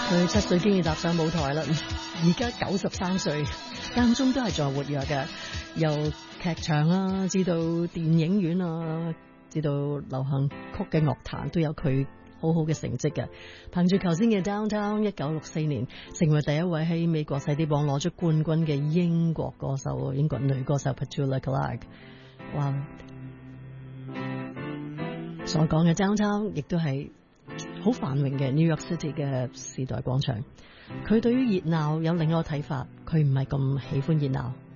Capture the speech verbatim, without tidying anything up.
佢七歲經已踏上舞台啦，而家九十三歲，間中都係在活躍嘅，由劇場啦，至到電影院啊，至到流行曲嘅樂壇都有佢好好嘅成績嘅。憑住頭先嘅 Downtown， 一九六四年成為第一位喺美國細碟榜攞出冠軍嘅英國歌手，英國女歌手 Petula Clark。哇！所講嘅 Downtown 亦都係好繁榮嘅 New York City 嘅時代廣場。佢對於熱鬧有另一個睇法，佢唔係咁喜歡熱鬧。